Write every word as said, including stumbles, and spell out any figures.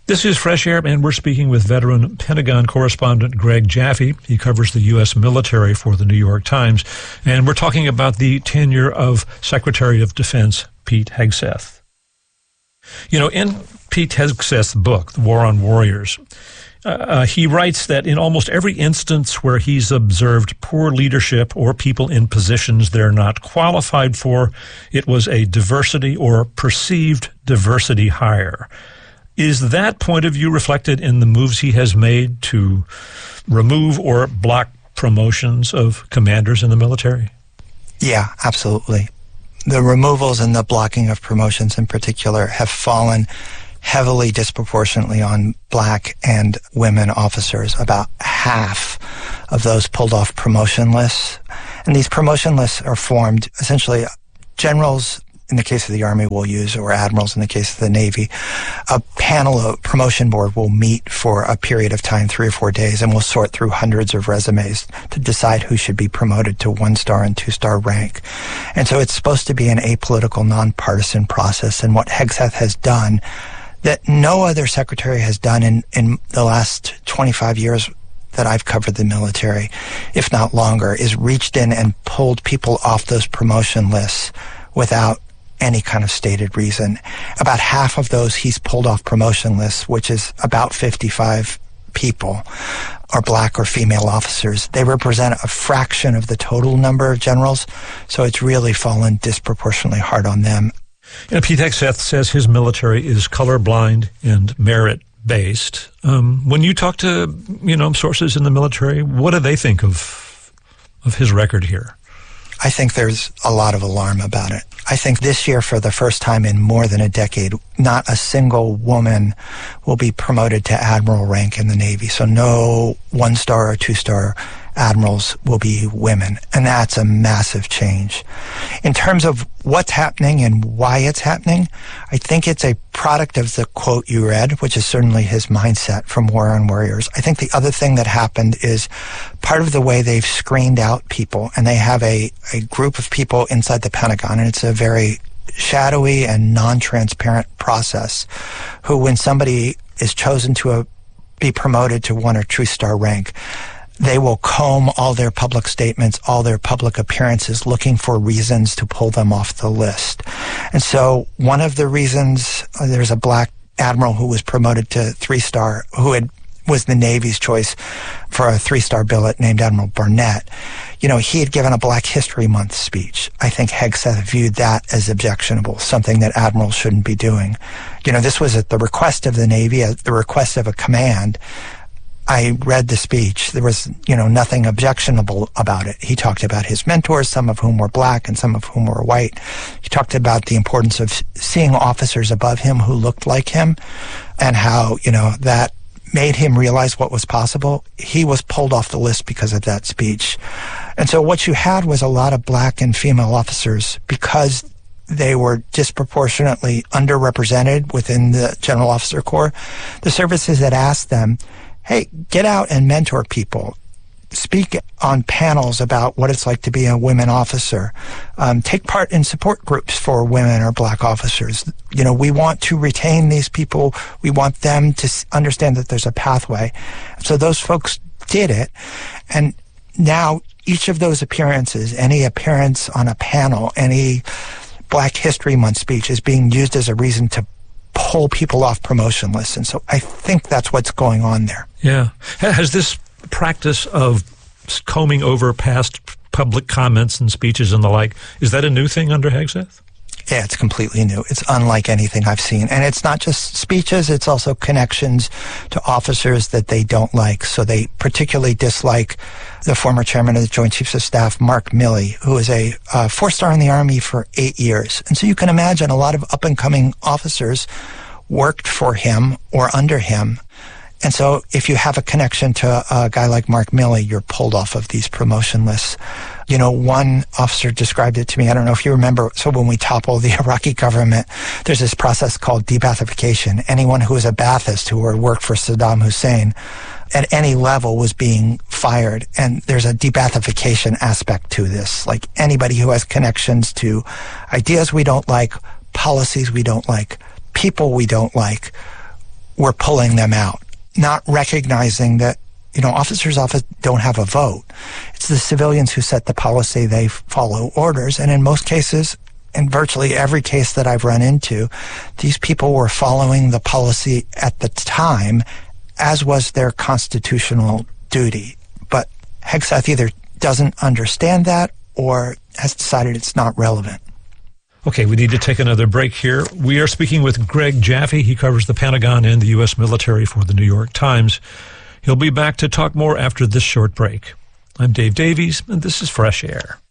This is Fresh Air, and we're speaking with veteran Pentagon correspondent Greg Jaffe. He covers the U S military for the New York Times, and we're talking about the tenure of Secretary of Defense Pete Hegseth. You know, in Pete Hegseth's book, The War on Warriors, uh, he writes that in almost every instance where he's observed poor leadership or people in positions they're not qualified for, it was a diversity or perceived diversity hire. Is that point of view reflected in the moves he has made to remove or block promotions of commanders in the military? Yeah, absolutely. The removals and the blocking of promotions in particular have fallen heavily disproportionately on black and women officers. About half of those pulled off promotion lists. And these promotion lists are formed essentially generals in the case of the Army will use, or admirals in the case of the Navy. A panel of promotion board will meet for a period of time, three or four days, and will sort through hundreds of resumes to decide who should be promoted to one-star and two-star rank. And so it's supposed to be an apolitical, nonpartisan process. And what Hegseth has done that no other secretary has done in, in the last twenty-five years that I've covered the military, if not longer, is reached in and pulled people off those promotion lists without any kind of stated reason. About half of those he's pulled off promotion lists, which is about fifty-five people, are black or female officers. They represent a fraction of the total number of generals, so it's really fallen disproportionately hard on them. You know, Pete Hegseth says his military is colorblind and merit-based. Um, when you talk to, you know, sources in the military, what do they think of of his record here? I think there's a lot of alarm about it. I think this year, for the first time in more than a decade, not a single woman will be promoted to admiral rank in the Navy. So no one-star or two-star admirals will be women. And that's a massive change. In terms of what's happening and why it's happening, I think it's a product of the quote you read, which is certainly his mindset from War on Warriors. I think the other thing that happened is part of the way they've screened out people, and they have a, a group of people inside the Pentagon, and it's a very shadowy and non-transparent process, who, when somebody is chosen to a, be promoted to one or two-star rank, they will comb all their public statements, all their public appearances, looking for reasons to pull them off the list. And so one of the reasons, uh, there's a black admiral who was promoted to three-star, who had was the Navy's choice for a three-star billet, named Admiral Burnett. You know, he had given a Black History Month speech. I think Hegseth viewed that as objectionable, something that admirals shouldn't be doing. You know, this was at the request of the Navy, at the request of a command. I read the speech. There was, you know, nothing objectionable about it. He talked about his mentors, some of whom were black and some of whom were white. He talked about the importance of seeing officers above him who looked like him, and how, you know, that made him realize what was possible. He was pulled off the list because of that speech. And so what you had was a lot of black and female officers, because they were disproportionately underrepresented within the General Officer Corps. The services had asked them, hey, get out and mentor people. Speak on panels about what it's like to be a women officer. Um, take part in support groups for women or black officers. You know, we want to retain these people. We want them to understand that there's a pathway. So those folks did it. And now each of those appearances, any appearance on a panel, any Black History Month speech, is being used as a reason to pull people off promotion lists. And so I think that's what's going on there. Yeah. Has this practice of combing over past public comments and speeches and the like, is that a new thing under Hegseth? Yeah, it's completely new. It's unlike anything I've seen. And it's not just speeches, it's also connections to officers that they don't like. So they particularly dislike the former chairman of the Joint Chiefs of Staff, Mark Milley, who is a uh, four-star in the Army for eight years. And so you can imagine a lot of up-and-coming officers worked for him or under him. And so if you have a connection to a guy like Mark Milley, you're pulled off of these promotion lists. You know, one officer described it to me. I don't know if you remember. So when we toppled the Iraqi government, there's this process called de-Baathification. Anyone who was a Baathist who worked for Saddam Hussein at any level was being fired. And there's a de-Baathification aspect to this. Like, anybody who has connections to ideas we don't like, policies we don't like, people we don't like, were pulling them out, not recognizing that, you know, officers often don't have a vote. It's the civilians who set the policy. They follow orders. And in most cases, in virtually every case that I've run into, these people were following the policy at the time, as was their constitutional duty. But Hegseth either doesn't understand that or has decided it's not relevant. Okay, we need to take another break here. We are speaking with Greg Jaffe. He covers the Pentagon and the U S military for the New York Times. He'll be back to talk more after this short break. I'm Dave Davies, and this is Fresh Air.